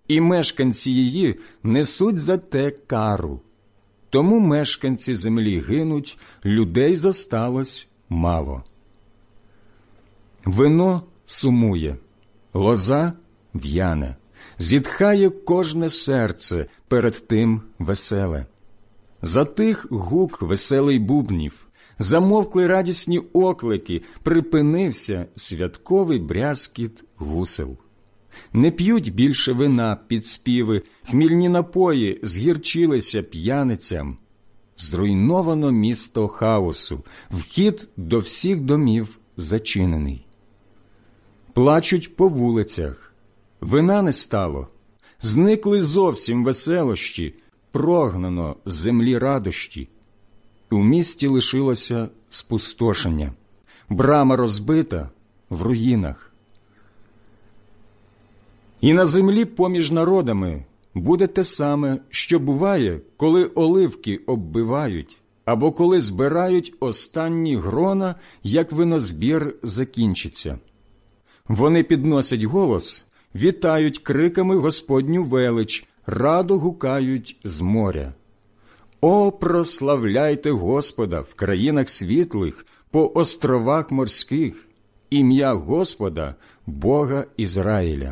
і мешканці її несуть за те кару. Тому мешканці землі гинуть, людей зосталось мало. Вино сумує, лоза в'яне, зітхає кожне серце перед тим веселе. Затих гук веселий бубнів, замовкли радісні оклики, припинився святковий брязкіт гусел. Не п'ють більше вина під співи, хмільні напої згірчилися п'яницям. Зруйновано місто хаосу, вхід до всіх домів зачинений. Плачуть по вулицях, вина не стало, зникли зовсім веселощі, прогнано з землі радощі. У місті лишилося спустошення, брама розбита в руїнах. І на землі поміж народами буде те саме, що буває, коли оливки оббивають, або коли збирають останні грона, як винозбір закінчиться. Вони підносять голос, вітають криками Господню велич, радо гукають з моря. О, прославляйте Господа в країнах світлих, по островах морських, ім'я Господа, Бога Ізраїля.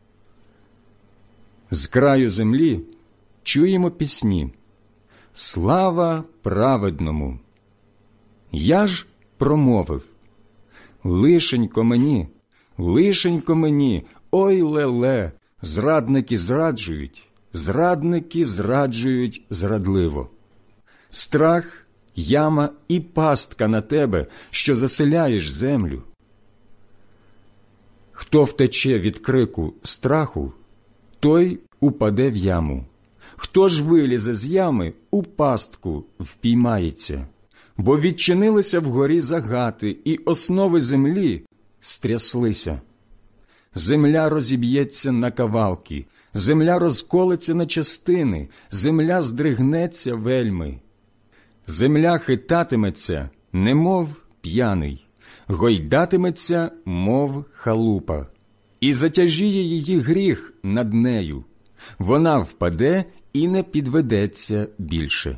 З краю землі чуємо пісні «Слава праведному». Я ж промовив: лишенько мені, ой леле, зрадники зраджують зрадливо. Страх, яма і пастка на тебе, що заселяєш землю. Хто втече від крику страху, той упаде в яму. Хто ж вилізе з ями, у пастку впіймається. Бо відчинилися вгорі загати, і основи землі стряслися. Земля розіб'ється на кавалки, земля розколеться на частини, земля здригнеться вельми. Земля хитатиметься, немов п'яний, гойдатиметься, мов халупа. І затяжіє її гріх над нею. Вона впаде і не підведеться більше.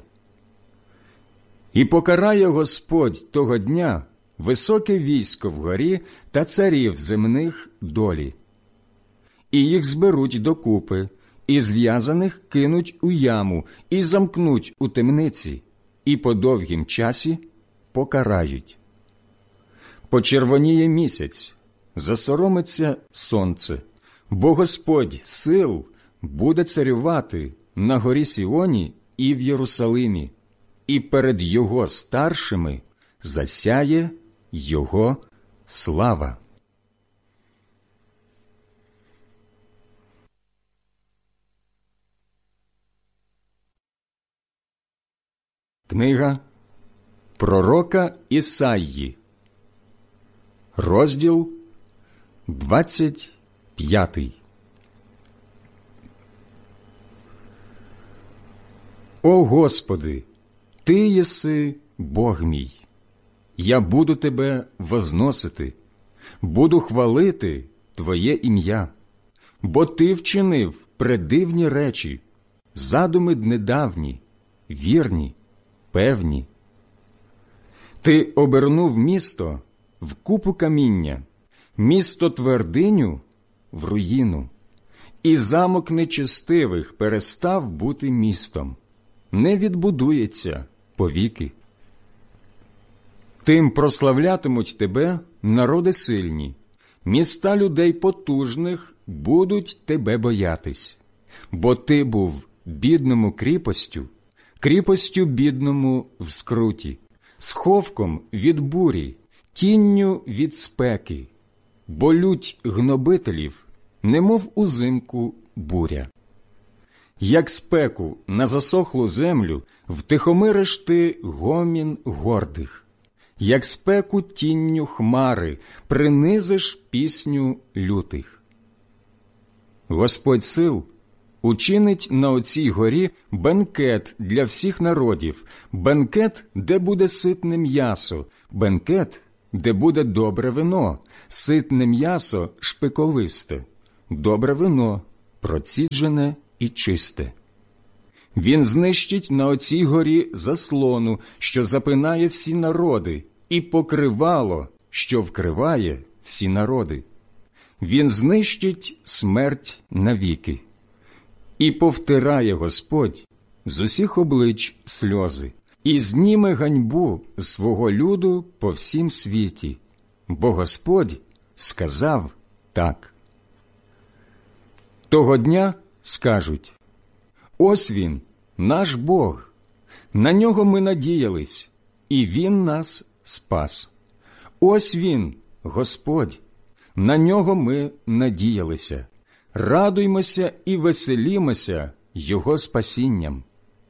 І покарає Господь того дня високе військо вгорі та царів земних долі. І їх зберуть докупи, і зв'язаних кинуть у яму, і замкнуть у темниці, і по довгім часі покарають. Почервоніє місяць, засоромиться сонце, бо Господь сил буде царювати на горі Сіоні і в Єрусалимі, і перед його старшими засяє його слава. Книга пророка Ісаї, розділ 25. О Господи, Ти єси Бог мій, я буду Тебе возносити, буду хвалити Твоє ім'я, бо Ти вчинив предивні речі, задуми недавні, вірні, певні. Ти обернув місто в купу каміння, місто твердиню в руїну, і замок нечестивих перестав бути містом, не відбудується повіки. Тим прославлятимуть тебе народи сильні, міста людей потужних будуть тебе боятись, бо ти був бідному кріпостю, кріпостю бідному в скруті, сховком від бурі, тінню від спеки, бо лють гнобителів, немов узимку буря. Як спеку на засохлу землю втихомириш ти гомін гордих, як спеку тінню хмари принизиш пісню лютих. Господь сил учинить на оцій горі бенкет для всіх народів, бенкет, де буде ситне м'ясо, бенкет, де буде добре вино, ситне м'ясо шпиковисте, добре вино, проціджене і чисте. Він знищить на оцій горі заслону, що запинає всі народи, і покривало, що вкриває всі народи. Він знищить смерть навіки. І повтирає Господь з усіх облич сльози, і зніме ганьбу з свого люду по всім світі, бо Господь сказав так. Того дня скажуть: ось він, наш Бог, на нього ми надіялись, і він нас спас. Ось він, Господь, на нього ми надіялися. Радуймося і веселімося його спасінням.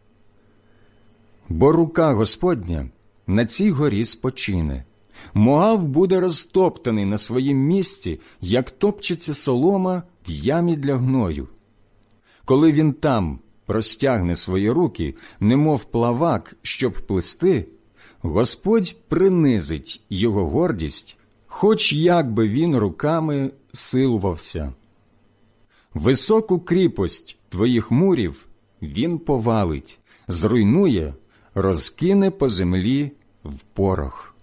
Бо рука Господня на цій горі спочине. Моав буде розтоптаний на своїм місці, як топчеться солома в ямі для гною. Коли він там простягне свої руки, немов плавак, щоб плисти, Господь принизить його гордість, хоч як би він руками силувався. Високу кріпость твоїх мурів він повалить, зруйнує, розкине по землі в порох.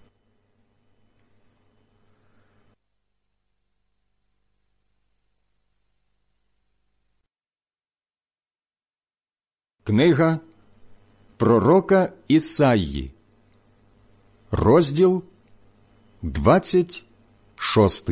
Книга пророка Ісаї, розділ 26.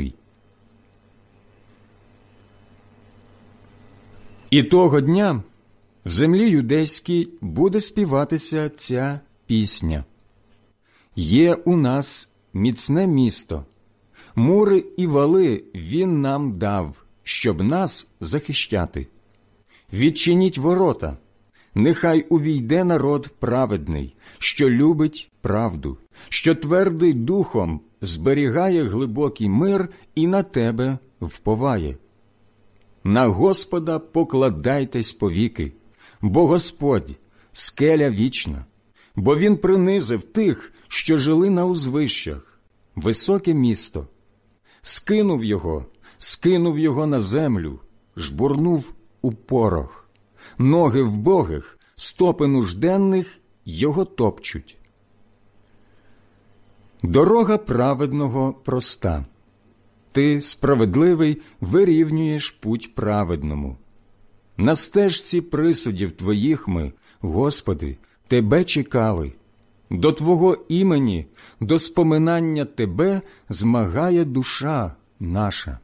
І того дня в землі юдейській буде співатися ця пісня. Є у нас міцне місто, мури і вали він нам дав, щоб нас захищати. Відчиніть ворота, нехай увійде народ праведний, що любить правду, що твердий духом зберігає глибокий мир і на тебе вповає. На Господа покладайтесь повіки, бо Господь – скеля вічна, бо Він принизив тих, що жили на узвищах, високе місто. Скинув його на землю, жбурнув у порох. Ноги вбогих, стопи нужденних його топчуть. Дорога праведного проста. Ти, справедливий, вирівнюєш путь праведному. На стежці присудів твоїх ми, Господи, тебе чекали. До Твого імені, до споминання Тебе змагає душа наша.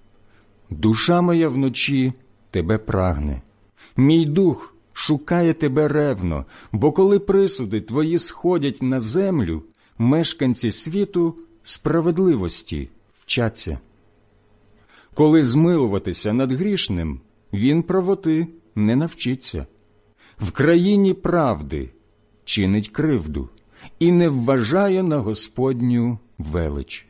Душа моя вночі Тебе прагне. Мій дух шукає Тебе ревно, бо коли присуди Твої сходять на землю, мешканці світу справедливості вчаться. Коли змилуватися над грішним, він правоти не навчиться. В країні правди чинить кривду і не вважає на Господню велич.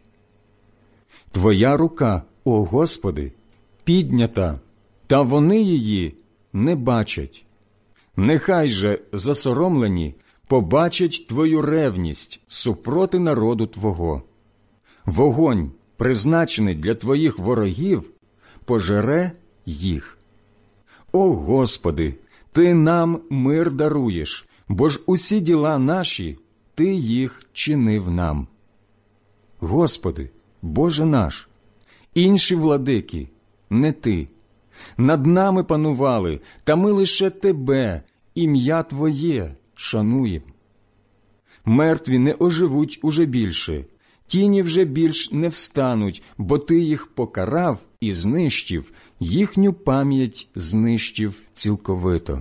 Твоя рука, о Господи, піднята, та вони її не бачать. Нехай же засоромлені побачать Твою ревність супроти народу Твого. Вогонь, призначений для Твоїх ворогів, пожере їх. О Господи, Ти нам мир даруєш, бо ж усі діла наші Ти їх чинив нам. Господи, Боже наш, інші владики, не Ти. Над нами панували, та ми лише Тебе, ім'я Твоє, шануєм. Мертві не оживуть уже більше, тіні вже більш не встануть, бо Ти їх покарав і знищив, їхню пам'ять знищив цілковито.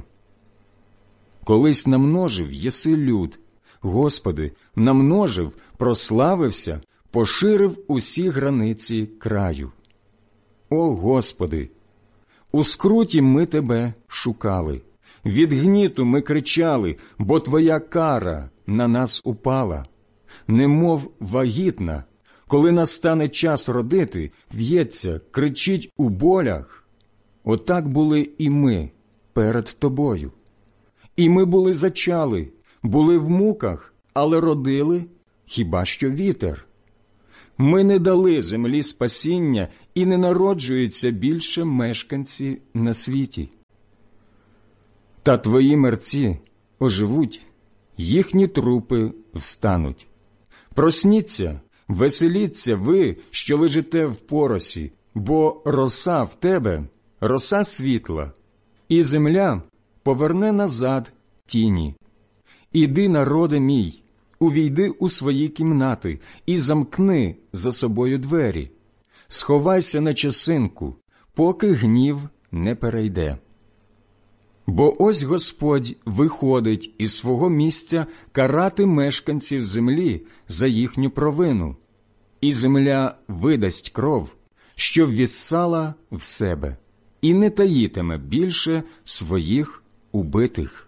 Колись намножив єси люд, Господи, намножив, прославився, поширив усі границі краю. О Господи, у скруті ми Тебе шукали, від гніту ми кричали, бо Твоя кара на нас упала. Немов вагітна, коли настане час родити, в'ється, кричить у болях. Отак були і ми перед Тобою. І ми були зачали, були в муках, але родили хіба що вітер. Ми не дали землі спасіння і не народжуються більше мешканці на світі. Та твої мерці оживуть, їхні трупи встануть. Просніться, веселіться ви, що лежите в поросі, бо роса в тебе, роса світла, і земля поверне назад тіні. Іди, народе мій, увійди у свої кімнати і замкни за собою двері. Сховайся на часинку, поки гнів не перейде. Бо ось Господь виходить із свого місця карати мешканців землі за їхню провину, і земля видасть кров, що ввіссала в себе, і не таїтиме більше своїх убитих.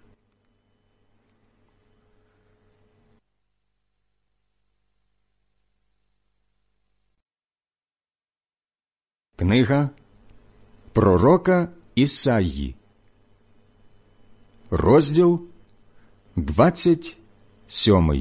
Книга пророка Ісаї, розділ 27.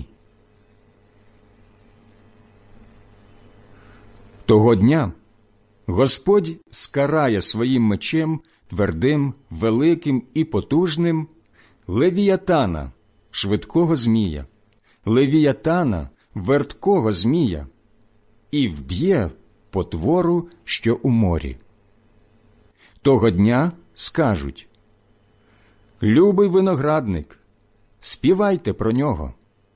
Того дня Господь скарає своїм мечем, твердим, великим і потужним, Левіятана, швидкого змія, Левіятана, верткого змія, і вб'є потвору, що у морі. Того дня скажуть: «Любий виноградник, співайте про нього.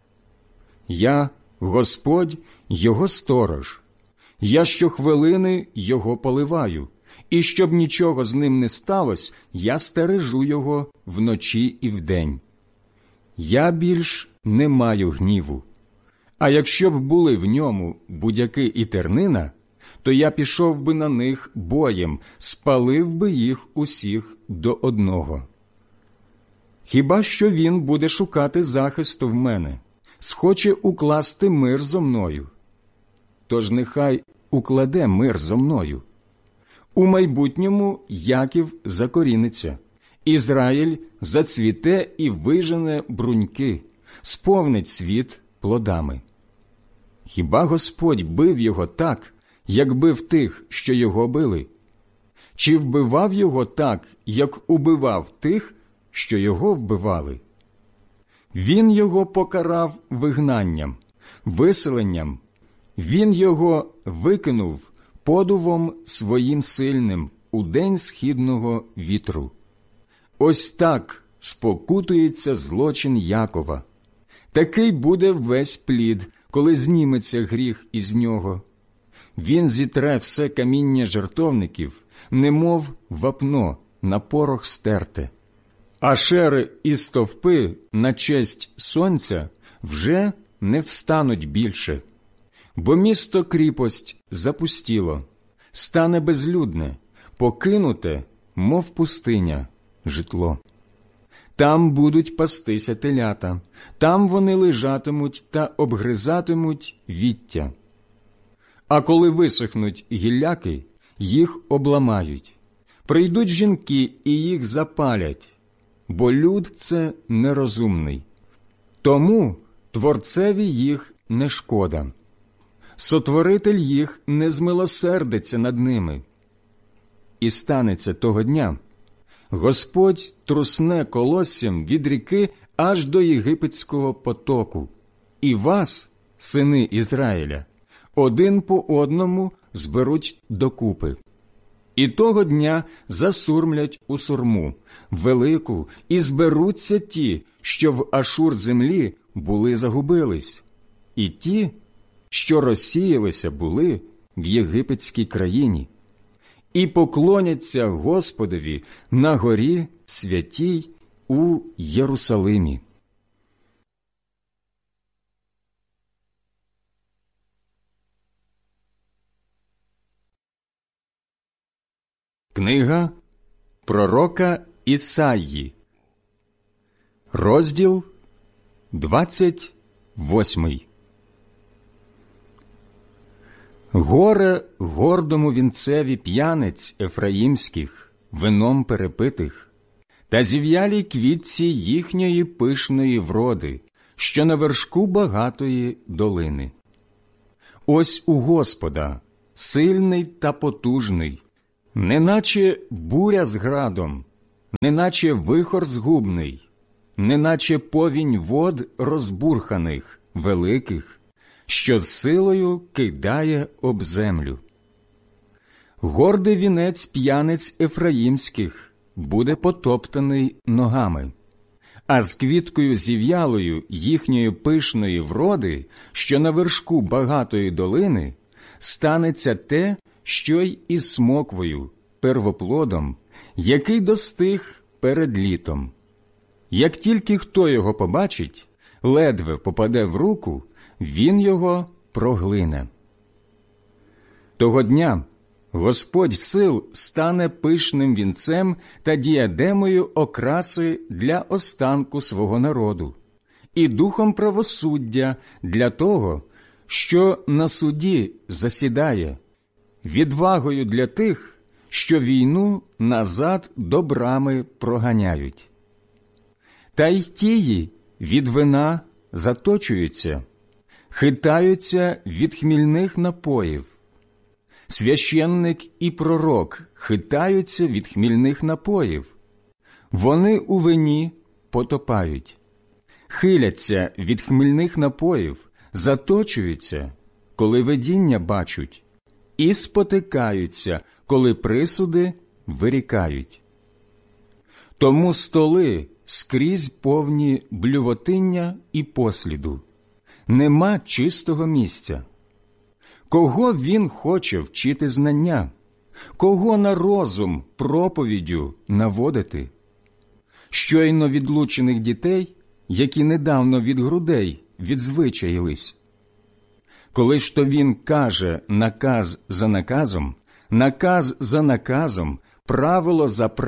Я, Господь, його сторож, я щохвилини його поливаю, і щоб нічого з ним не сталося, я стережу його вночі і вдень. Я більш не маю гніву, а якщо б були в ньому будяки і тернина, то я пішов би на них боєм, спалив би їх усіх до одного. Хіба що він буде шукати захисту в мене, схоче укласти мир зо мною? Тож нехай укладе мир зо мною. У майбутньому Яків закоріниться, Ізраїль зацвіте і вижене бруньки, сповнить світ плодами. Хіба Господь бив його так, як бив тих, що його били? Чи вбивав його так, як убивав тих, що його вбивали? Він його покарав вигнанням, виселенням. Він його викинув подувом своїм сильним у день східного вітру. Ось так спокутується злочин Якова. Такий буде весь плід, коли зніметься гріх із нього. Він зітре все каміння жертовників, немов вапно на порох стерте. Ашери і стовпи на честь сонця вже не встануть більше. Бо місто-кріпость запустіло, стане безлюдне, покинуте, мов пустиня, житло. Там будуть пастися телята, там вони лежатимуть та обгризатимуть віття. А коли висохнуть гілляки, їх обламають. Прийдуть жінки і їх запалять, бо люд це нерозумний. Тому Творцеві їх не шкода. Сотворитель їх не змилосердиться над ними. І станеться того дня: Господь трусне колоссям від ріки аж до єгипетського потоку, і вас, сини Ізраїля, один по одному зберуть докупи. І того дня засурмлять у сурму велику, і зберуться ті, що в Ашур землі були загубились, і ті, що розсіялися були в єгипетській країні, і поклоняться Господові на горі святій у Єрусалимі. Книга пророка Ісаї, розділ 28. Горе гордому вінцеві п'яниць ефраїмських, вином перепитих, та зів'ялій квітці їхньої пишної вроди, що на вершку багатої долини. Ось у Господа сильний та потужний, неначе буря з градом, неначе вихор згубний, неначе повінь вод розбурханих, великих, що з силою кидає об землю. Гордий вінець п'яниць ефраїмських буде потоптаний ногами, а з квіткою зів'ялою їхньої пишної вроди, що на вершку багатої долини, станеться те, що й із смоквою, первоплодом, який достиг перед літом. Як тільки хто його побачить, ледве попаде в руку, він його проглине. Того дня Господь сил стане пишним вінцем та діадемою окраси для останку свого народу і духом правосуддя для того, що на суді засідає, відвагою для тих, що війну назад до брами проганяють. Та й тії від вина заточуються, хитаються від хмільних напоїв. Священник і пророк хитаються від хмільних напоїв. Вони у вині потопають, хиляться від хмільних напоїв, заточуються, коли видіння бачать, і спотикаються, коли присуди вирікають. Тому столи скрізь повні блювотиння і посліду. Нема чистого місця. Кого він хоче вчити знання? Кого на розум проповіддю наводити? Щойно відлучених дітей, які недавно від грудей відзвичаїлись. Коли ж то він каже наказ за наказом, правило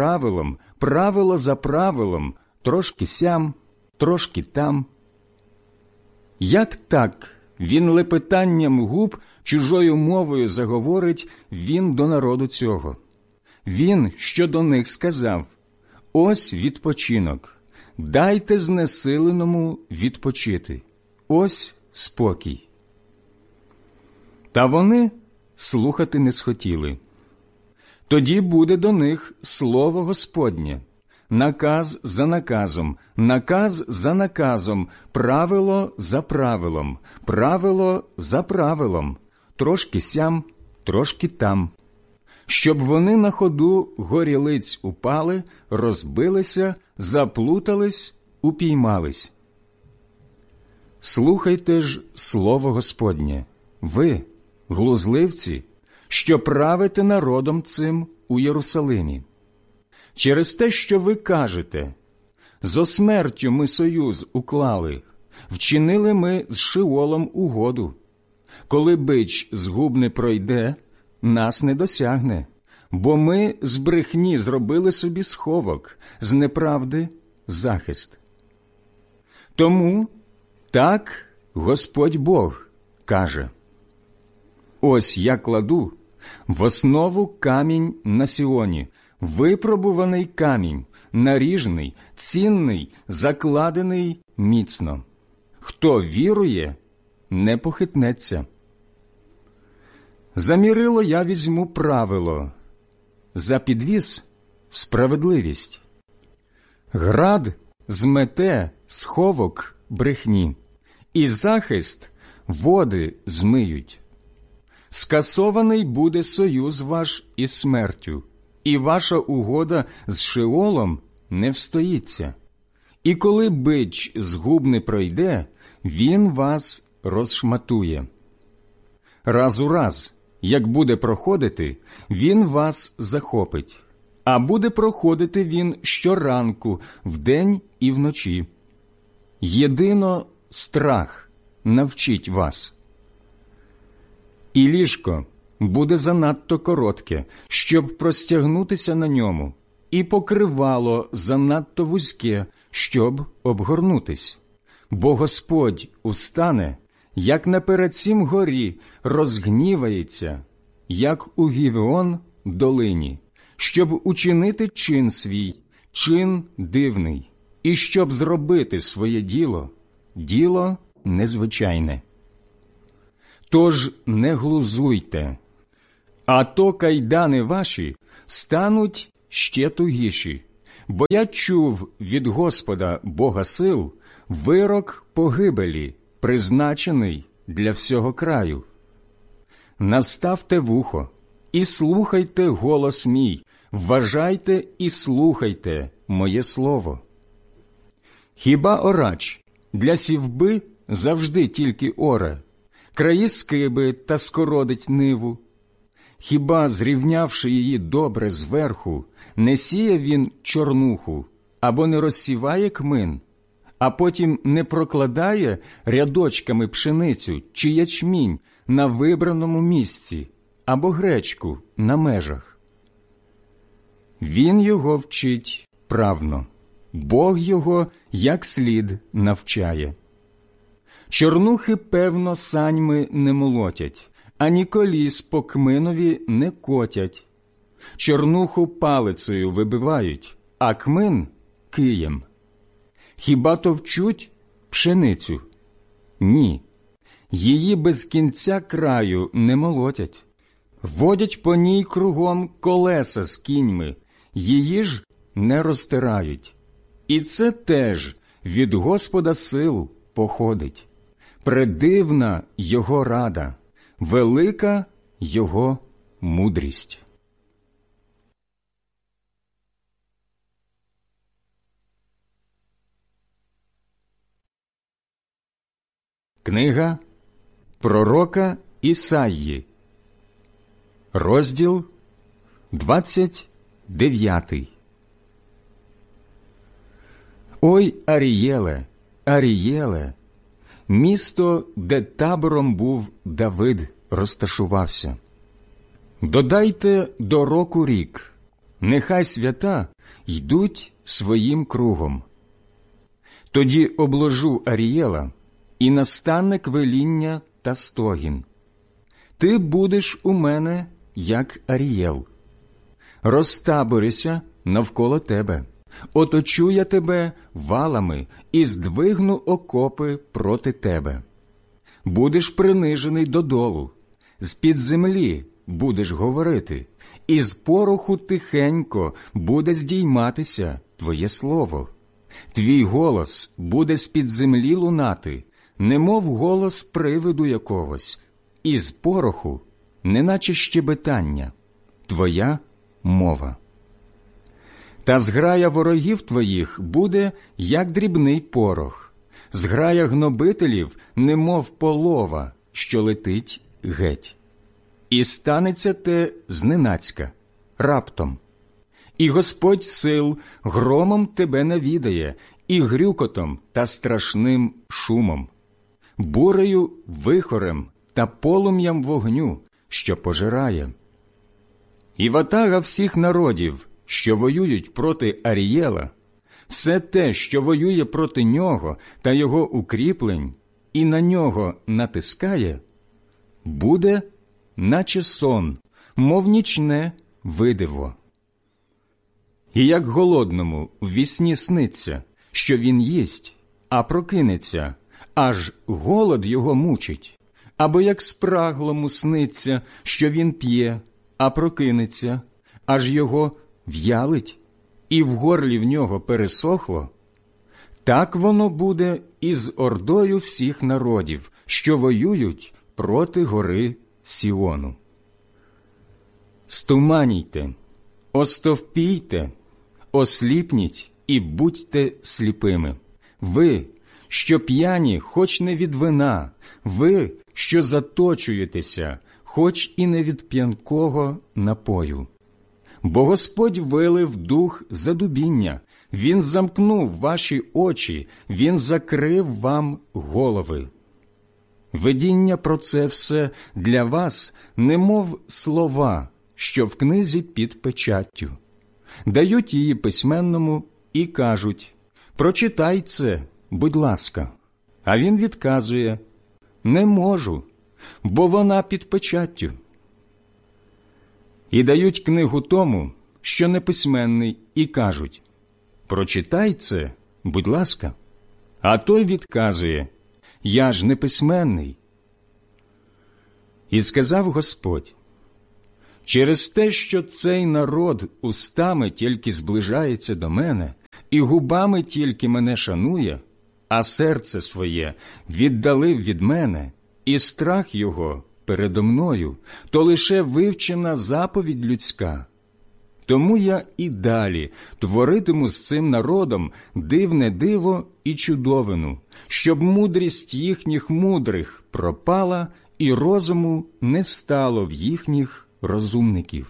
за правилом, трошки сям, трошки там. Як так він лепетанням губ чужою мовою заговорить він до народу цього? Він, що до них сказав: ось відпочинок, дайте знесиленому відпочити, ось спокій. Та вони слухати не схотіли. Тоді буде до них слово Господнє, наказ за наказом, правило за правилом, трошки сям, трошки там, щоб вони на ходу горілиць упали, розбилися, заплутались, упіймались. Слухайте ж слово Господнє, ви, глузливці, що правите народом цим у Єрусалимі. Через те, що ви кажете: зо смертю ми союз уклали, вчинили ми з Шиолом угоду. Коли бич згубне пройде, нас не досягне, бо ми з брехні зробили собі сховок, з неправди – захист. Тому так Господь Бог каже: ось я кладу в основу камінь на Сіоні, випробуваний камінь, наріжний, цінний, закладений міцно. Хто вірує, не похитнеться. За мірило я візьму правило, за підвіз – справедливість. Град змете сховок брехні, і захист води змиють. Скасований буде союз ваш із смертю, і ваша угода з Шеолом не встоїться. І коли бич згубне пройде, він вас розшматує. Раз у раз, як буде проходити, він вас захопить, а буде проходити він щоранку, вдень і вночі. Єдино страх навчить вас. І ліжко буде занадто коротке, щоб простягнутися на ньому, і покривало занадто вузьке, щоб обгорнутись. Бо Господь устане, як на перед горі, розгнівається, як у Гівеон долині, щоб учинити чин свій, чин дивний, і щоб зробити своє діло незвичайне. Тож не глузуйте, а то кайдани ваші стануть ще тугіші. Бо я чув від Господа Бога сил вирок погибелі, призначений для всього краю. Наставте вухо і слухайте голос мій, вважайте і слухайте моє слово. Хібаорач для сівби завжди тільки оре, краї скиби та скородить ниву? Хіба, зрівнявши її добре зверху, не сіє він чорнуху, або не розсіває кмин, а потім не прокладає рядочками пшеницю чи ячмінь на вибраному місці, або гречку на межах? Він його вчить правно, Бог його як слід навчає. Чорнухи, певно, саньми не молотять, ані коліс по кминові не котять. Чорнуху палицею вибивають, а кмин – києм. Хіба товчуть пшеницю? Ні. Її без кінця краю не молотять. Водять по ній кругом колеса з кіньми, її ж не розтирають. І це теж від Господа сил походить. Предивна його рада, велика його мудрість. Книга пророка Ісаї, розділ 29. Ой, Арієле, Арієле, місто, де табором був Давид, розташувався. Додайте до року рік, нехай свята йдуть своїм кругом. Тоді обложу Арієла, і настане квеління та стогін. Ти будеш у мене, як Арієл. Розтаборюся навколо тебе, оточу я тебе валами і здвигну окопи проти тебе. Будеш принижений додолу, з-під землі будеш говорити, і з пороху тихенько буде здійматися твоє слово. Твій голос буде з-під землі лунати, немов голос привиду якогось, і з пороху, неначе щебетання, твоя мова. Та зграя ворогів твоїх буде, як дрібний порох, зграя гнобителів, немов полова, що летить геть. І станеться те зненацька, раптом. І Господь сил громом тебе навідає, і грюкотом та страшним шумом, бурею, вихорем та полум'ям вогню, що пожирає. І ватага всіх народів, що воюють проти Арієла, все те, що воює проти нього та його укріплень, і на нього натискає, буде, наче сон, мов нічне видиво. І як голодному ввісні сниться, що він їсть, а прокинеться, аж голод його мучить, або як спраглому сниться, що він п'є, а прокинеться, аж його в'ялить, і в горлі в нього пересохло, так воно буде і з ордою всіх народів, що воюють проти гори Сіону. Стуманійте, остовпійте, осліпніть і будьте сліпими. Ви, що п'яні, хоч не від вина, ви, що заточуєтеся, хоч і не від п'янкого напою. Бо Господь вилив дух задубіння, Він замкнув ваші очі, Він закрив вам голови. Видіння про це все для вас, немов слова, що в книзі під печаттю. Дають її письменному і кажуть: «Прочитай це, будь ласка». А він відказує: «Не можу, бо вона під печаттю». І дають книгу тому, що неписьменний, і кажуть: «Прочитай це, будь ласка». А той відказує: «Я ж неписьменний». І сказав Господь: Через те, що цей народ устами тільки зближається до мене, і губами тільки мене шанує, а серце своє віддалив від мене, і страх його передо мною, то лише вивчена заповідь людська. Тому я і далі творитиму з цим народом дивне диво і чудовину, щоб мудрість їхніх мудрих пропала і розуму не стало в їхніх розумників.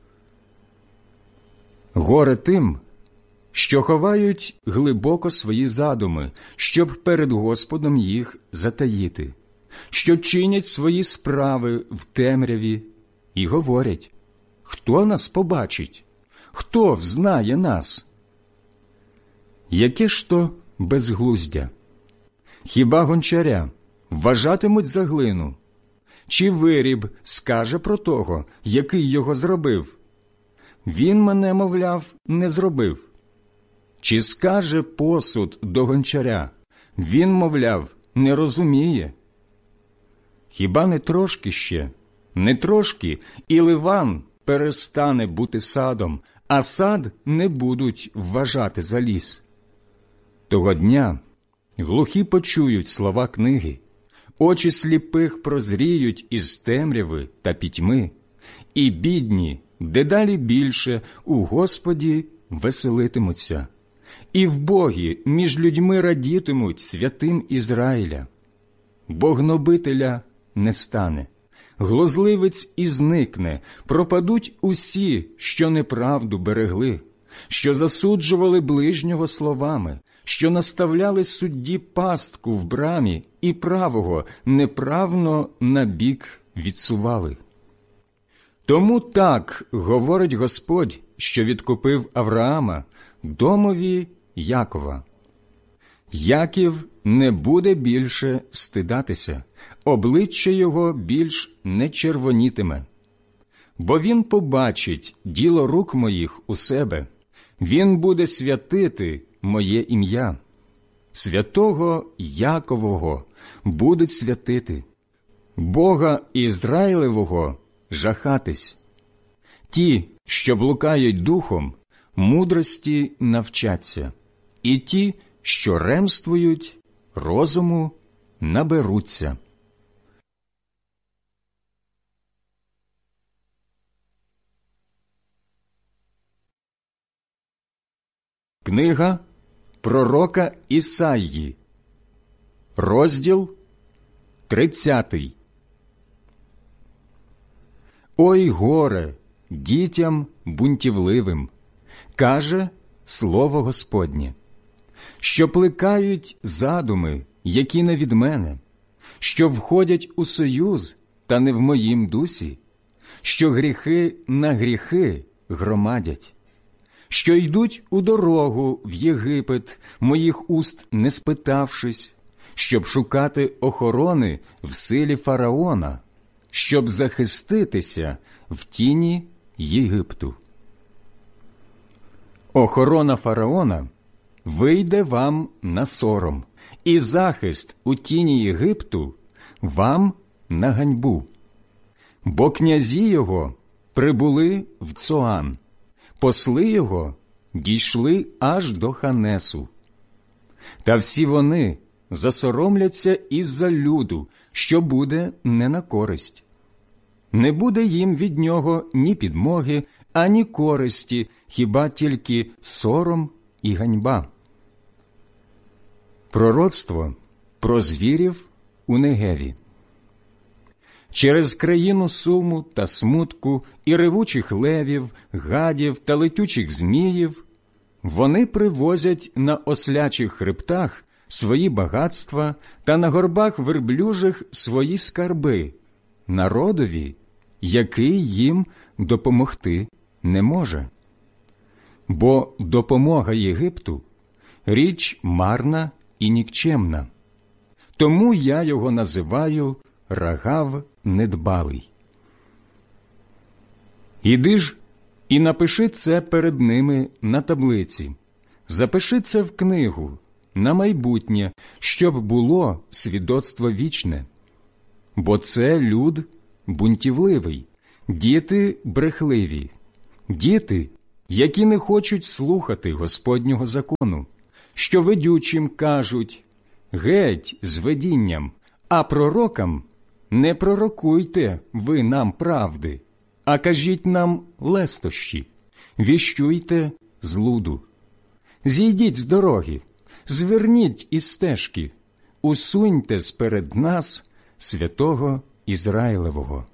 Горе тим, що ховають глибоко свої задуми, щоб перед Господом їх затаїти, що чинять свої справи в темряві і говорять: «Хто нас побачить? Хто взнає нас?» Яке ж то безглуздя? Хіба гончаря вважатимуть за глину? Чи виріб скаже про того, який його зробив? Він мене, мовляв, не зробив. Чи скаже посуд до гончаря? Він, мовляв, не розуміє. Хіба не трошки ще, не трошки, і Ливан перестане бути садом, а сад не будуть вважати за ліс. Того дня глухі почують слова книги, очі сліпих прозріють із темряви та пітьми, і бідні дедалі більше у Господі веселитимуться, і в Богі між людьми радітимуть святим Ізраїля. Бо гнобителя не стане, глузливець і зникне, пропадуть усі, що неправду берегли, що засуджували ближнього словами, що наставляли судді пастку в брамі і правого неправно на бік відсували. Тому так говорить Господь, що відкупив Авраама, домові Якова. Яків не буде більше стидатися, обличчя його більш не червонітиме. Бо він побачить діло рук моїх у себе, він буде святити моє ім'я. Святого Якового будуть святити, Бога Ізраїлевого жахатись. Ті, що блукають духом, мудрості навчаться, і ті, що ремствують, розуму наберуться. Книга пророка Ісаї, розділ 30. «Ой горе дітям бунтівливим, каже слово Господнє, що плекають задуми, які не від мене, що входять у союз, та не в моїм дусі, що гріхи на гріхи громадять, що йдуть у дорогу в Єгипет, моїх уст не спитавшись, щоб шукати охорони в силі фараона, щоб захиститися в тіні Єгипту. Охорона фараона вийде вам на сором, і захист у тіні Єгипту вам на ганьбу. Бо князі його прибули в Цоан, посли його дійшли аж до Ханесу. Та всі вони засоромляться із-за люду, що буде не на користь. Не буде їм від нього ні підмоги, ані користі, хіба тільки сором і ганьба. Пророцтво про звірів у Негеві. Через країну суму та смутку і ревучих левів, гадів та летючих зміїв вони привозять на ослячих хребтах свої багатства та на горбах верблюжих свої скарби, народові, який їм допомогти не може. Бо допомога Єгипту – річ марна і нікчемна. Тому я його називаю Рагав недбалий. Іди ж і напиши це перед ними на таблиці, запиши це в книгу, на майбутнє, щоб було свідоцтво вічне. Бо це люд бунтівливий, діти брехливі, діти, які не хочуть слухати Господнього закону, що ведючим кажуть: «Геть з видінням», а пророкам: «Не пророкуйте ви нам правди, а кажіть нам лестощі, віщуйте злуду. Зійдіть з дороги, зверніть із стежки, усуньте сперед нас святого Ізраїлевого».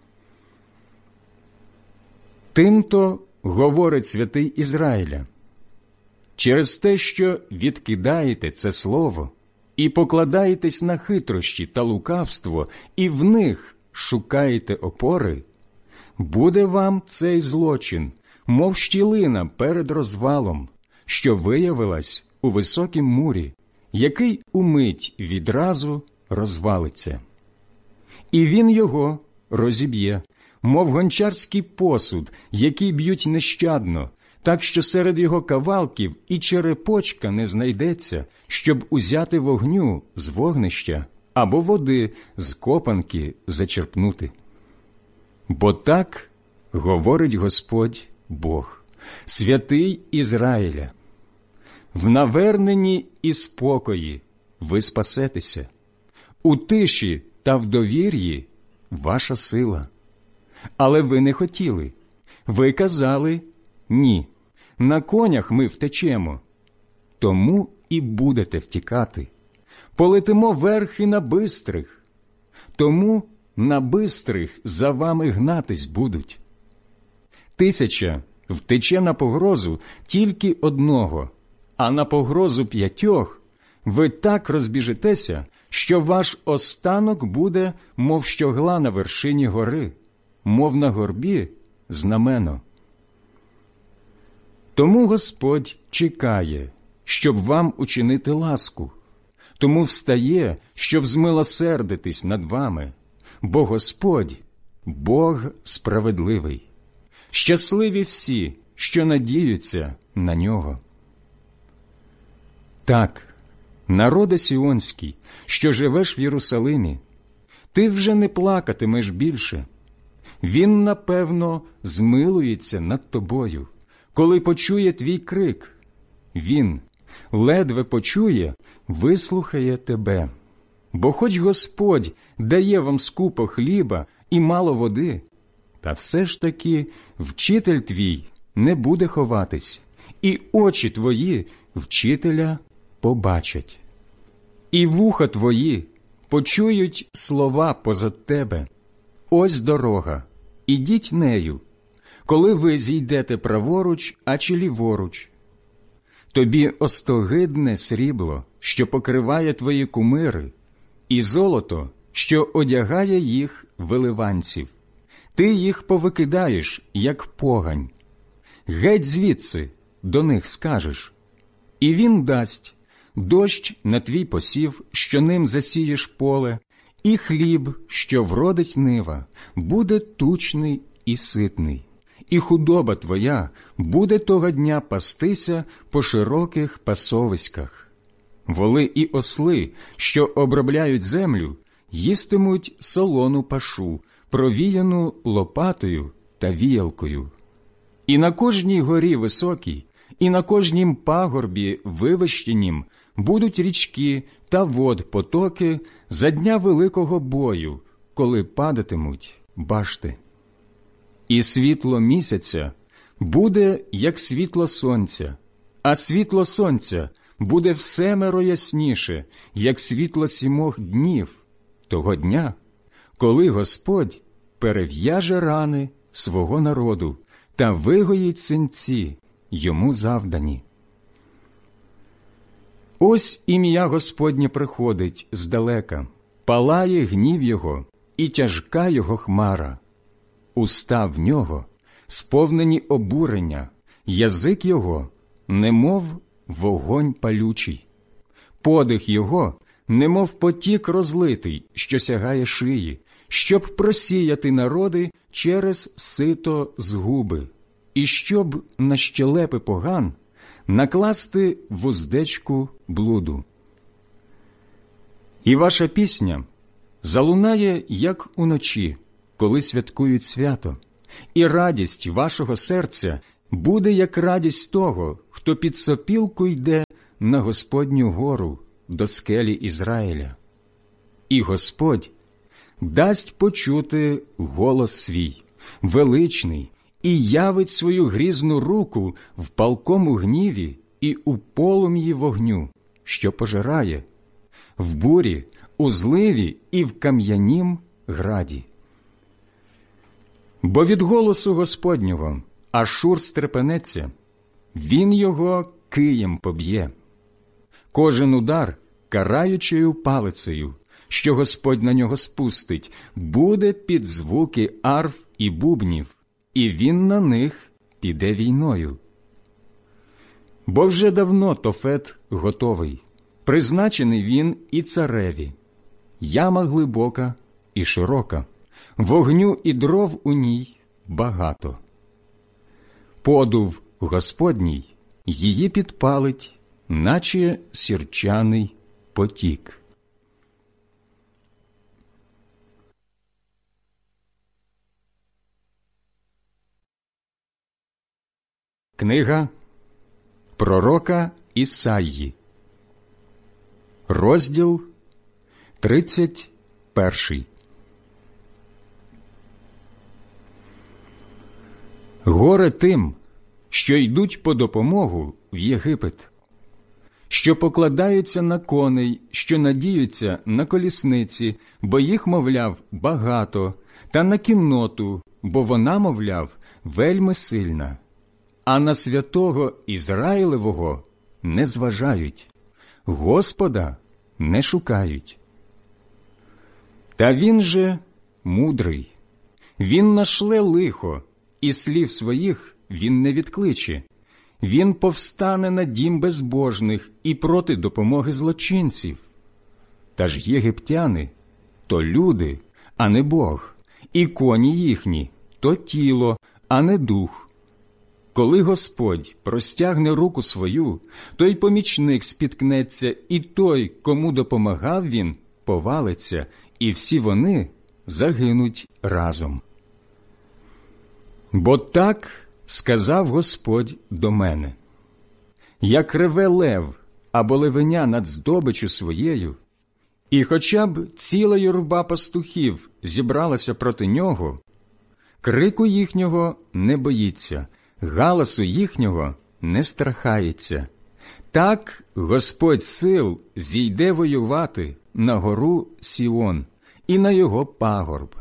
Тим-то говорить святий Ізраїля: через те, що відкидаєте це слово і покладаєтесь на хитрощі та лукавство, і в них шукаєте опори, буде вам цей злочин, мов щілина перед розвалом, що виявилась у високім мурі, який умить відразу розвалиться. І він його розіб'є, мов гончарський посуд, який б'ють нещадно, так що серед його кавалків і черепочка не знайдеться, щоб узяти вогню з вогнища або води з копанки зачерпнути. Бо так говорить Господь Бог, святий Ізраїля: в наверненні і спокої ви спасетеся, у тиші та в довір'ї ваша сила. Але ви не хотіли. Ви казали: «Ні, на конях ми втечемо». Тому і будете втікати. Полетимо верхи на бистрих. Тому на бистрих за вами гнатись будуть. 1000 втече на погрозу тільки одного, а на погрозу 5 ви так розбіжитеся, що ваш останок буде, мов щогла на вершині гори, мов на горбі знамено. Тому Господь чекає, щоб вам учинити ласку, тому встає, щоб змилосердитись над вами, бо Господь – Бог справедливий. Щасливі всі, що надіються на Нього. Так, народе Сіонський, що живеш в Єрусалимі, ти вже не плакатимеш більше. Він, напевно, змилується над тобою, коли почує твій крик. Він, ледве почує, вислухає тебе. Бо хоч Господь дає вам скупо хліба і мало води, та все ж таки вчитель твій не буде ховатись, і очі твої вчителя побачать. І вуха твої почують слова позад тебе: «Ось дорога, ідіть нею, коли ви зійдете праворуч, а чи ліворуч». Тобі остогидне срібло, що покриває твої кумири, і золото, що одягає їх виливанців. Ти їх повикидаєш, як погань. Геть звідси, до них скажеш. І він дасть дощ на твій посів, що ним засієш поле, і хліб, що вродить нива, буде тучний і ситний. І худоба твоя буде того дня пастися по широких пасовиськах. Воли і осли, що обробляють землю, їстимуть солону пашу, провіяну лопатою та віялкою. І на кожній горі високій, і на кожнім пагорбі вивищенім будуть річки та вод потоки за дня великого бою, коли падатимуть башти. І світло місяця буде, як світло сонця, а світло сонця буде всемеро ясніше, як світло 7 днів, того дня, коли Господь перев'яже рани свого народу та вигоїть синці йому завдані. Ось ім'я Господнє приходить здалека, палає гнів його і тяжка його хмара. Уста в нього сповнені обурення, язик його немов вогонь палючий. Подих його немов потік розлитий, що сягає шиї, щоб просіяти народи через сито згуби, і щоб на щелепи поган накласти вуздечку блуду. І ваша пісня залунає, як уночі, коли святкують свято, і радість вашого серця буде, як радість того, хто під сопілку йде на Господню гору до скелі Ізраїля. І Господь дасть почути голос свій, величний, і явить свою грізну руку в палкому гніві і у полум'ї вогню, що пожирає, в бурі, у зливі і в кам'янім граді. Бо від голосу Господнього Ашур стрепенеться, він його києм поб'є. Кожен удар караючою палицею, що Господь на нього спустить, буде під звуки арф і бубнів, і він на них піде війною. Бо вже давно Тофет готовий, призначений він і цареві. Яма глибока і широка, вогню і дров у ній багато. Подув Господній її підпалить, наче сірчаний потік. Книга пророка Ісаї, розділ 31. Горе тим, що йдуть по допомогу в Єгипет, що покладаються на коней, що надіються на колісниці, бо їх, мовляв, багато, та на кінноту, бо вона, мовляв, вельми сильна. А на святого Ізраїлевого не зважають, Господа не шукають. Та він же мудрий, він нашле лихо, і слів своїх він не відкличе. Він повстане на дім безбожних і проти допомоги злочинців. Та ж єгиптяни – то люди, а не Бог, і коні їхні – то тіло, а не дух. Коли Господь простягне руку свою, той помічник спіткнеться, і той, кому допомагав він, повалиться, і всі вони загинуть разом. Бо так сказав Господь до мене: як реве лев або левеня над здобичю своєю, і хоча б ціла юрба пастухів зібралася проти нього, крику їхнього не боїться, галасу їхнього не страхається. Так Господь сил зійде воювати на гору Сіон і на його пагорб.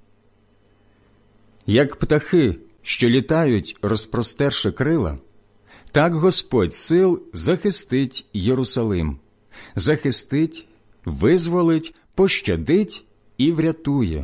Як птахи, що літають, розпростерши крила, так Господь сил захистить Єрусалим, захистить, визволить, пощадить і врятує.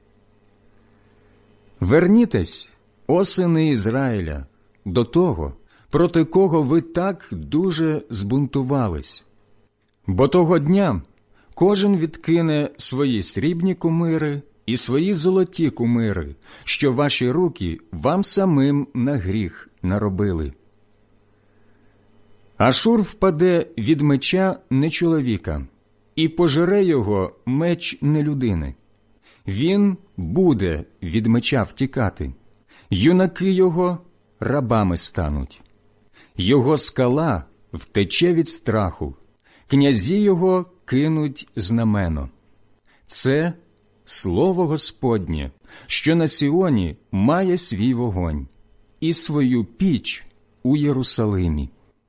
Вернітесь, о сини Ізраїля, до того, проти кого ви так дуже збунтувались. Бо того дня кожен відкине свої срібні кумири і свої золоті кумири, що ваші руки вам самим на гріх наробили. Ашур впаде від меча не чоловіка, і пожере його меч не людини. Він буде від меча втікати, юнаки його рабами стануть. Його скала втече від страху, князі його кинуть знамено. Це слово Господнє, що на Сіоні має свій вогонь і свою піч у Єрусалимі.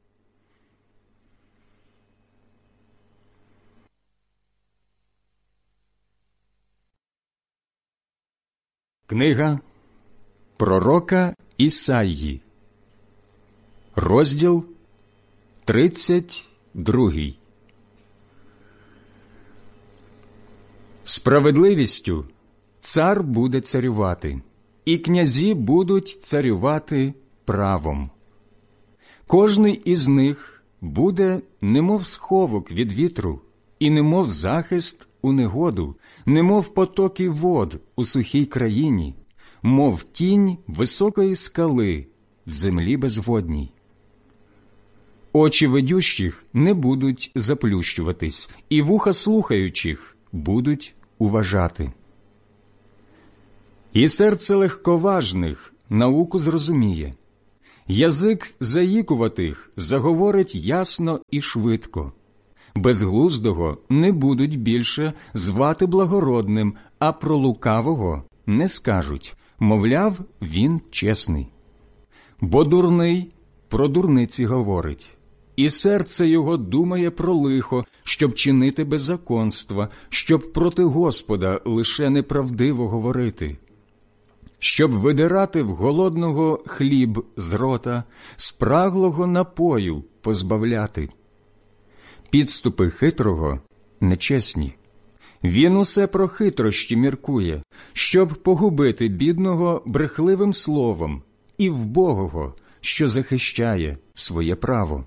Книга пророка Ісаї, розділ 32. Справедливістю цар буде царювати, і князі будуть царювати правом. Кожний із них буде немов сховок від вітру, і немов захист у негоду, немов потоки вод у сухій країні, мов тінь високої скали в землі безводній. Очі ведющих не будуть заплющуватись, і вуха слухаючих будуть уважати. І серце легковажних науку зрозуміє. Язик заїкуватих заговорить ясно і швидко. Безглуздого не будуть більше звати благородним, а про лукавого не скажуть, мовляв, він чесний. Бо дурний про дурниці говорить, і серце його думає про лихо, щоб чинити беззаконства, щоб проти Господа лише неправдиво говорити, щоб видирати в голодного хліб з рота, спраглого напою позбавляти. Підступи хитрого нечесні. Він усе про хитрощі міркує, щоб погубити бідного брехливим словом і вбогого, що захищає своє право.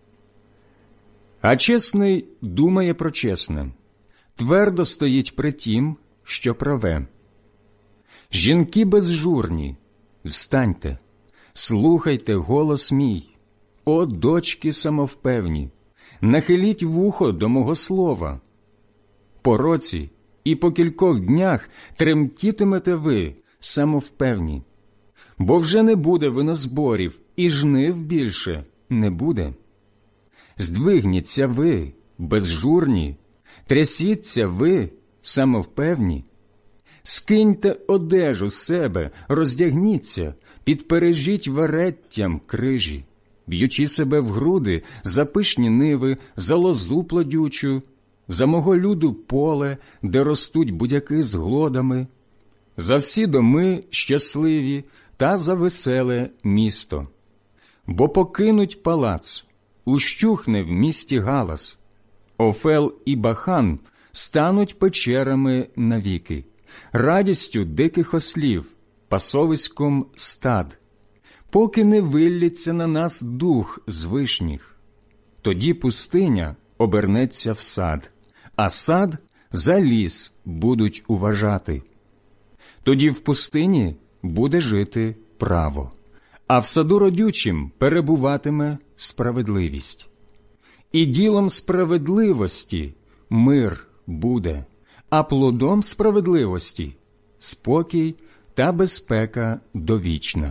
А чесний думає про чесне, твердо стоїть при тім, що праве. Жінки безжурні, встаньте, слухайте голос мій, о дочки самовпевні, нахиліть вухо до мого слова. По році і по кількох днях тремтітимете ви, самовпевні, бо вже не буде винозборів, і жнив більше не буде. Здвигніться ви, безжурні, трясіться ви, самовпевні. Скиньте одежу з себе, роздягніться, підпережіть вереттям крижі, б'ючи себе в груди за пишні ниви, за лозу плодючу, за мого люду поле, де ростуть будяки з глодами, за всі доми щасливі та за веселе місто. Бо покинуть палац, ущухне в місті галас, Офел і Бахан стануть печерами навіки, радістю диких ослів, пасовиськом стад, поки не виллється на нас дух з вишніх. Тоді пустиня обернеться в сад, а сад за ліс будуть уважати. Тоді в пустині буде жити право, а в саду родючим перебуватиме справедливість. І ділом справедливості мир буде, а плодом справедливості – спокій та безпека довічна.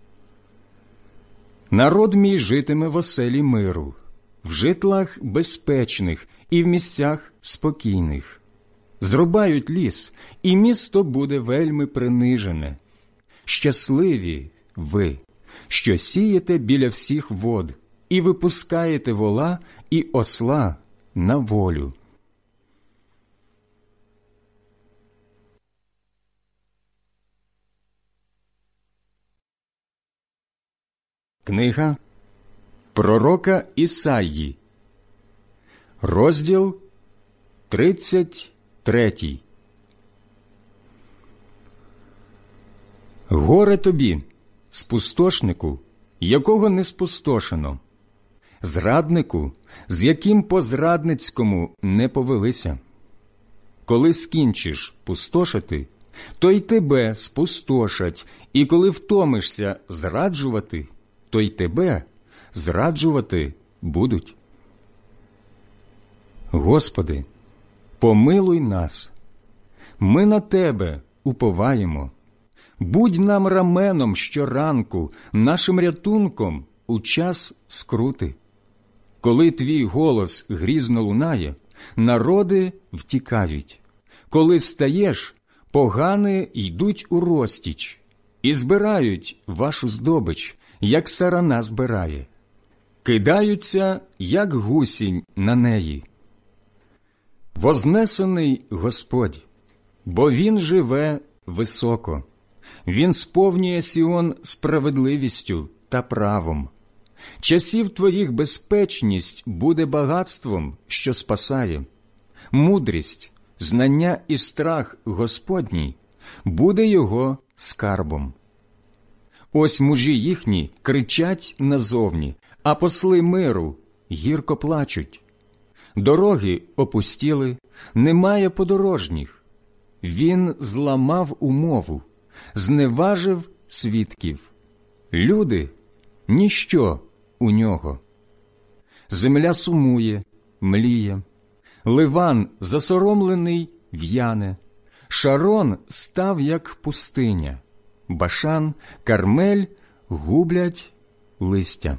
Народ мій житиме в оселі миру, в житлах безпечних і в місцях спокійних. Зрубають ліс, і місто буде вельми принижене. Щасливі ви, що сієте біля всіх вод, і випускаєте вола і осла на волю. Книга пророка Ісаї, розділ 33. Горе тобі, спустошнику, якого не спустошено, зраднику, з яким по-зрадницькому не повелися. Коли скінчиш пустошити, то й тебе спустошать, і коли втомишся зраджувати, то й тебе зраджувати будуть. Господи, помилуй нас. Ми на Тебе уповаємо. Будь нам раменом щоранку, нашим рятунком у час скрути. Коли Твій голос грізно лунає, народи втікають. Коли встаєш, погани йдуть у розтіч і збирають вашу здобич, як сарана збирає. Кидаються, як гусінь на неї. Вознесений Господь, бо Він живе високо. Він сповнює Сіон справедливістю та правом. Часів твоїх безпечність буде багатством, що спасає. Мудрість, знання і страх Господній буде його скарбом. Ось мужі їхні кричать назовні, а посли миру гірко плачуть. Дороги опустіли, немає подорожніх. Він зламав умову, зневажив свідків. Люди – ніщо у нього. Земля сумує, мліє. Ливан засоромлений в'яне. Шарон став, як пустиня, Башан, Кармель гублять листя.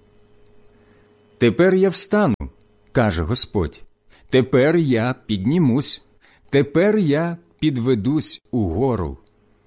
Тепер я встану, каже Господь, тепер я піднімусь, тепер я підведусь угору.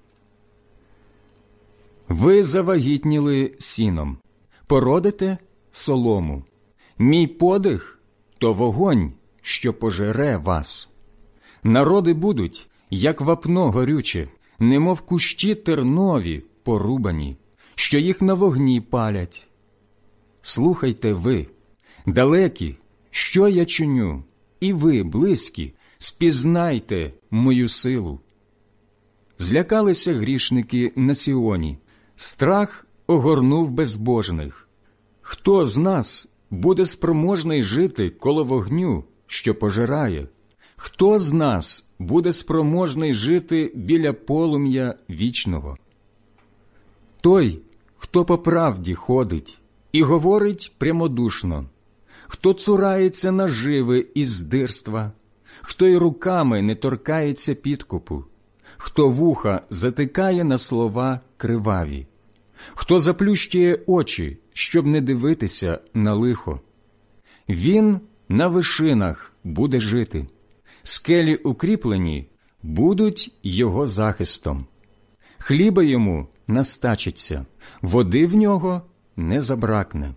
Ви завагітніли сіном, породите солому. Мій подих – то вогонь, що пожере вас. Народи будуть, як вапно горюче, немов кущі тернові порубані, що їх на вогні палять. Слухайте ви, далекі, що я чиню, і ви, близькі, спізнайте мою силу. Злякалися грішники на Сіоні, страх огорнув безбожних. Хто з нас буде спроможний жити коло вогню, що пожирає? Хто з нас буде спроможний жити біля полум'я вічного? Той, хто по правді ходить і говорить прямодушно, хто цурається наживи і здирства, хто й руками не торкається підкупу, хто вуха затикає на слова криваві, хто заплющує очі, щоб не дивитися на лихо. Він на вишинах буде жити, скелі укріплені будуть його захистом. Хліба йому настачиться, води в нього не забракне.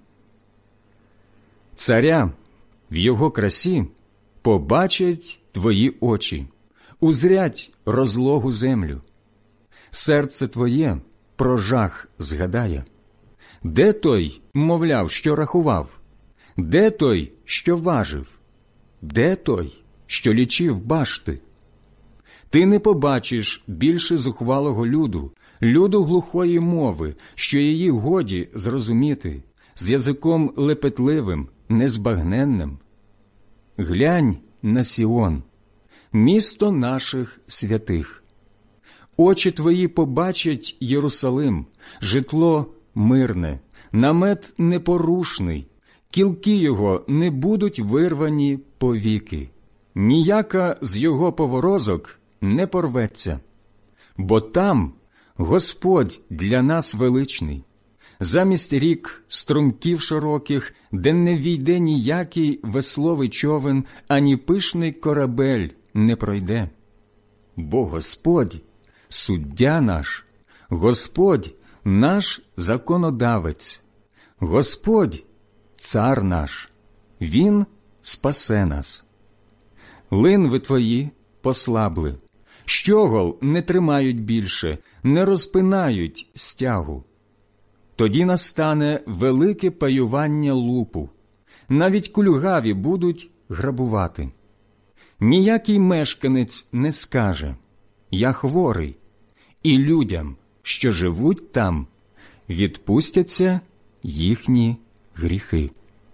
Царя в його красі побачать твої очі, узрять розлогу землю. Серце твоє про жах згадає. Де той, мовляв, що рахував? Де той, що важив? Де той, що лічив башти? Ти не побачиш більше зухвалого люду, люду глухої мови, що її годі зрозуміти, з язиком лепетливим, незбагненним. Глянь на Сіон, місто наших святих. Очі твої побачать Єрусалим, житло мирне, намет непорушний, кілки його не будуть вирвані повіки, ніяка з його поворозок не порветься. Бо там Господь для нас величний, замість рік струмків широких, де не війде ніякий весловий човен, ані пишний корабель не пройде. Бо Господь – суддя наш, Господь – наш законодавець, Господь – цар наш, Він спасе нас. Линви твої послабли, щогол не тримають більше, не розпинають стягу. Тоді настане велике паювання лупу, навіть кульгаві будуть грабувати. Ніякий мешканець не скаже «Я хворий», і людям, що живуть там, відпустяться їхні гріхи.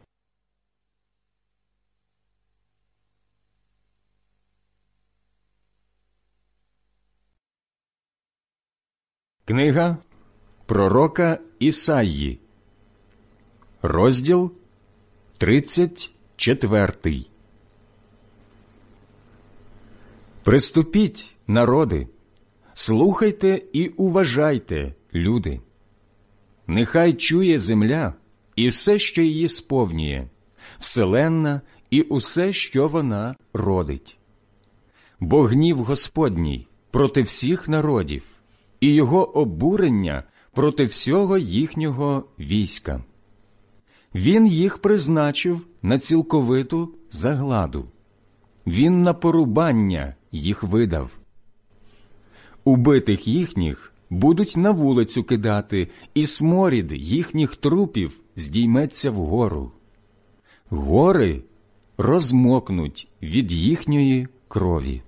Книга пророка Ісаї, розділ 34. Приступіть, народи, слухайте і уважайте, люди. Нехай чує земля і все, що її сповнює, вселенна і усе, що вона родить. Бо гнів Господній проти всіх народів, і його обурення проти всього їхнього війська. Він їх призначив на цілковиту загладу. Він на порубання їх видав. Убитих їхніх будуть на вулицю кидати, і сморід їхніх трупів здійметься вгору. Гори розмокнуть від їхньої крові.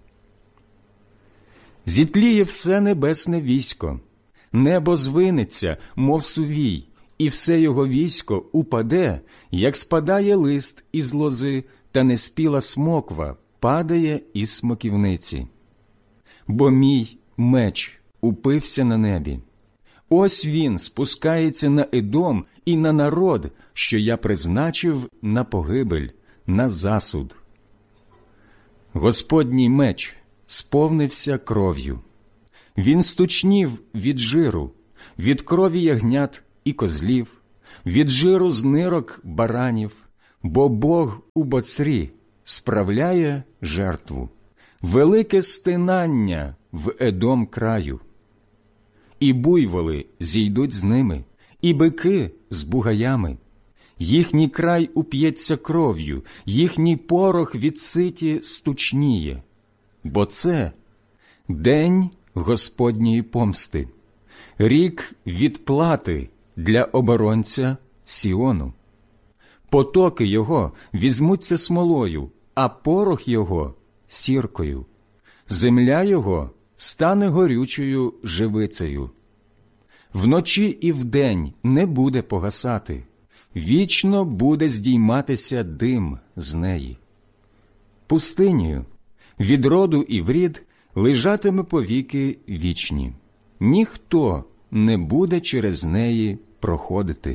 Зітліє все небесне військо, небо звинеться, мов сувій, і все його військо упаде, як спадає лист із лози, та неспіла смоква падає із смоківниці. Бо мій меч упився на небі. Ось він спускається на Едом і на народ, що я призначив на погибель, на засуд. Господній меч сповнився кров'ю. Він стучнів від жиру, від крові ягнят і козлів, від жиру з нирок баранів, бо Бог у боцрі справляє жертву, велике стинання в Едом краю. І буйволи зійдуть з ними, і бики з бугаями. Їхній край уп'ється кров'ю, їхній порох від ситі стучніє. Бо це день Господньої помсти, рік відплати для оборонця Сіону. Потоки його візьмуться смолою, а порох його – сіркою. Земля його стане горючою живицею. Вночі і вдень не буде погасати, вічно буде здійматися дим з неї. Пустинею від роду і в рід лежатиме повіки вічні. Ніхто не буде через неї проходити.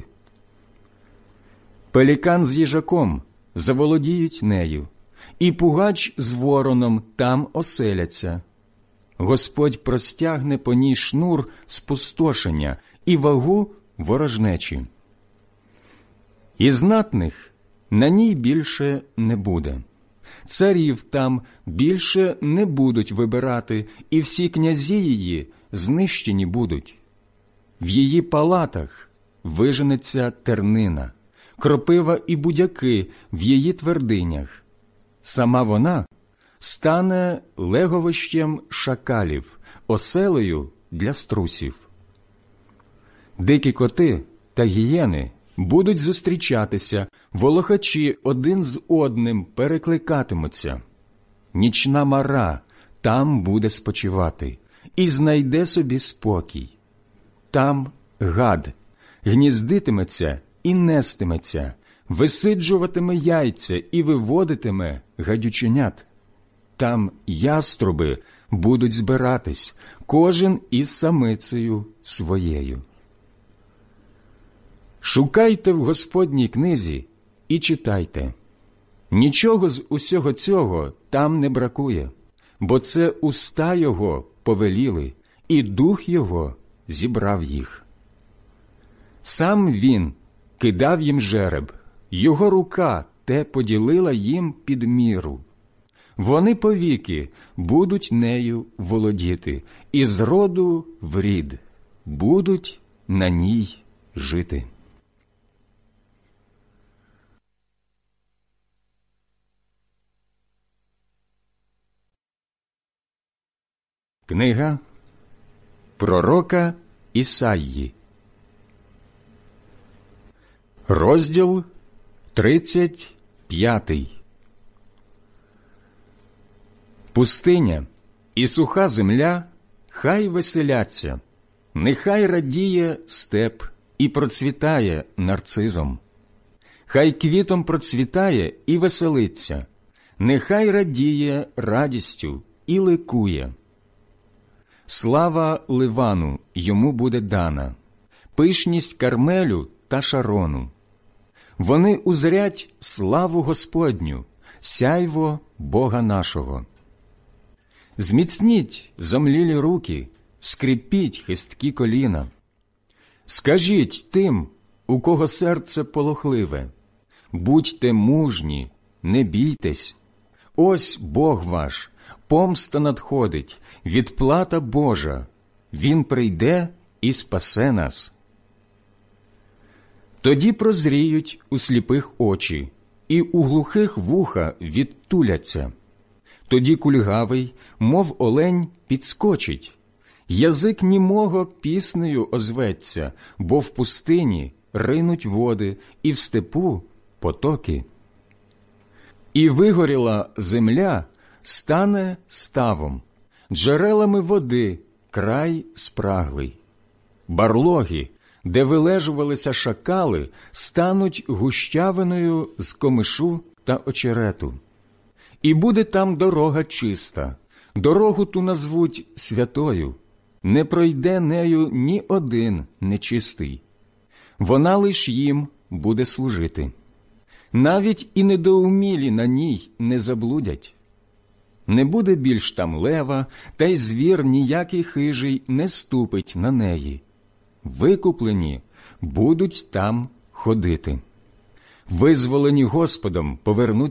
Пелікан з їжаком заволодіють нею, і пугач з вороном там оселяться. Господь простягне по ній шнур спустошення і вагу ворожнечі. І знатних на ній більше не буде. Царів там більше не будуть вибирати, і всі князі її знищені будуть. В її палатах виженеться тернина, кропива і будяки в її твердинях. Сама вона стане леговищем шакалів, оселею для струсів. Дикі коти та гієни будуть зустрічатися, волохачі один з одним перекликатимуться. Нічна мара там буде спочивати і знайде собі спокій. Там гад гніздитиметься і нестиметься, висиджуватиме яйця і виводитиме гадюченят. Там яструби будуть збиратись, кожен із самицею своєю. Шукайте в Господній книзі і читайте. Нічого з усього цього там не бракує, бо це уста Його повеліли, і Дух Його зібрав їх. Сам Він кидав їм жереб, Його рука те поділила їм під міру. Вони повіки будуть нею володіти, і з роду в рід будуть на ній жити. Книга пророка Ісаї, розділ 35. Пустиня і суха земля хай веселяться, нехай радіє степ і процвітає нарцизом. Хай квітом процвітає і веселиться, нехай радіє радістю і ликує. Слава Ливану йому буде дана, пишність Кармелю та Шарону. Вони узрять славу Господню, сяйво Бога нашого. Зміцніть зомлілі руки, скріпіть хисткі коліна. Скажіть тим, у кого серце полохливе, будьте мужні, не бійтесь. Ось Бог ваш, помста надходить, відплата Божа, Він прийде і спасе нас. Тоді прозріють у сліпих очі, і у глухих вуха відтуляться. Тоді кульгавий, мов олень, підскочить, язик німого піснею озветься, бо в пустині ринуть води, і в степу потоки. І вигоріла земля стане ставом, джерелами води край спраглий. Барлоги, де вилежувалися шакали, стануть гущавиною з комишу та очерету. І буде там дорога чиста, дорогу ту назвуть святою, не пройде нею ні один нечистий. Вона лиш їм буде служити. Навіть і недоумілі на ній не заблудять. Не буде більш там лева, та й звір ніякий хижий не ступить на неї. Викуплені будуть там ходити. Визволені Господом повернуться